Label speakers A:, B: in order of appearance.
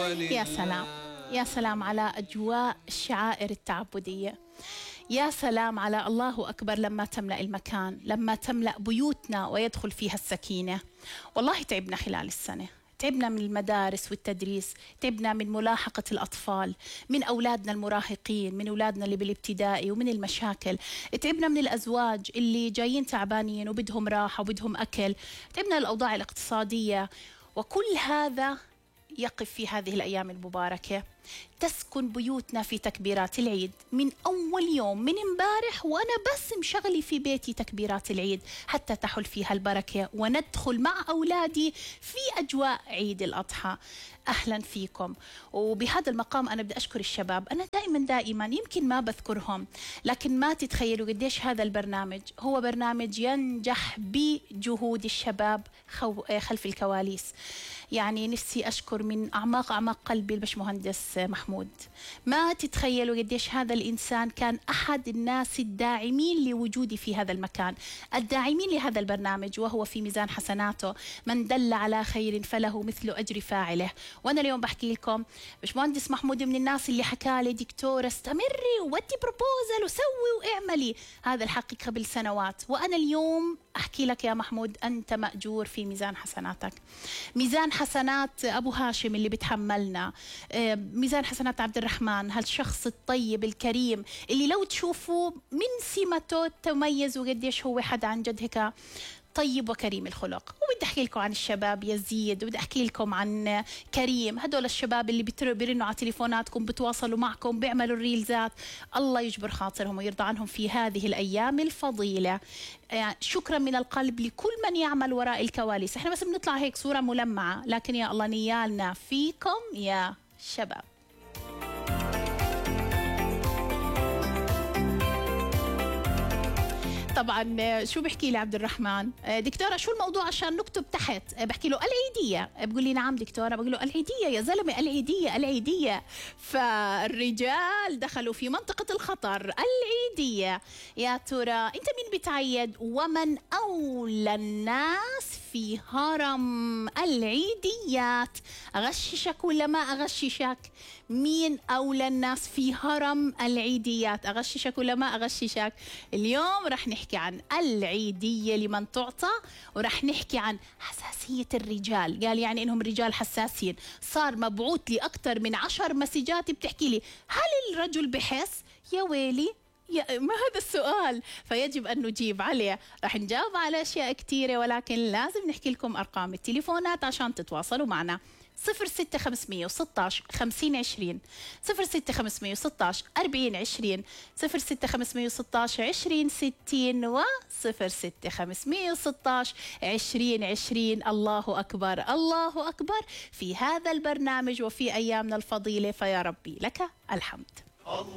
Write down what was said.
A: يا سلام، يا سلام على أجواء الشعائر التعبدية، يا سلام على الله أكبر لما تملأ المكان، لما تملأ بيوتنا ويدخل فيها السكينة. والله تعبنا خلال السنة، تعبنا من المدارس والتدريس، تعبنا من ملاحقة الأطفال، من أولادنا المراهقين، من أولادنا اللي بالابتدائي، ومن المشاكل. تعبنا من الأزواج اللي جايين تعبانين وبدهم راحة وبدهم أكل. تعبنا من الأوضاع الاقتصادية. وكل هذا يقف في هذه الأيام المباركة. تسكن بيوتنا في تكبيرات العيد من أول يوم، من امبارح وأنا بس مشغلي في بيتي تكبيرات العيد حتى تحل فيها البركة وندخل مع أولادي في أجواء عيد الأضحى. أهلا فيكم. وبهذا المقام أنا بدي أشكر الشباب. أنا دائما يمكن ما بذكرهم، لكن ما تتخيلوا قديش هذا البرنامج هو برنامج ينجح بجهود الشباب خلف الكواليس. يعني نفسي أشكر من أعماق قلبي البشمهندس محمود. ما تتخيلوا قديش هذا الإنسان كان أحد الناس الداعمين لوجودي في هذا المكان، الداعمين لهذا البرنامج، وهو في ميزان حسناته. من دل على خير فله مثل أجر فاعله. وأنا اليوم بحكي لكم بشمهندس محمود من الناس اللي حكى لي دكتورة استمري وودي بروبوزل وسوي واعملي. هذا الحقيقة قبل سنوات. وأنا اليوم أحكي لك يا محمود أنت مأجور في ميزان حسناتك، ميزان حسنات أبو هاشم اللي بتحملنا، ميزان حسنات عبد الرحمن، هالشخص الطيب الكريم اللي لو تشوفوا من سمته تميز وقديش هو حد عن جد هيك طيب وكريم الخلق. وبدي أحكي لكم عن الشباب يزيد، وبدي أحكي لكم عن كريم، هدول الشباب اللي بيرنوا على تليفوناتكم، بتواصلوا معكم، بيعملوا الريلزات. الله يجبر خاطرهم ويرضى عنهم في هذه الأيام الفضيلة. يعني شكرا من القلب لكل من يعمل وراء الكواليس. احنا بس بنطلع هيك صورة ملمعة، لكن يا الله نيالنا فيكم يا شباب. طبعا شو بحكي لي عبد الرحمن؟ دكتورة شو الموضوع عشان نكتب تحت؟ بحكي له العيدية. بقول لي نعم دكتورة. بقول له العيدية يا زلمة، العيدية. فالرجال دخلوا في منطقة الخطر. العيدية يا ترى انت مين بتعيد؟ ومن أولى الناس في هرم العيديات؟ أغششك ولا ما أغششك؟ مين أولى الناس في هرم العيديات؟ أغششك ولا ما أغششك؟ اليوم رح نحكي عن العيدية لمن تعطى، ورح نحكي عن حساسية الرجال. قال يعني إنهم رجال حساسين. صار مبعوث لي أكثر من 10 مسجات بتحكي لي هل الرجل بحس؟ يا ويلي، ما هذا السؤال، فيجب أن نجيب عليه. رح نجاوب على أشياء كثيرة، ولكن لازم نحكي لكم أرقام التليفونات عشان تتواصلوا معنا. 06516 5020 06516 4020 06516 2060 و 06516 2020. الله أكبر، الله أكبر في هذا البرنامج وفي أيامنا الفضيلة، فيا ربي لك الحمد.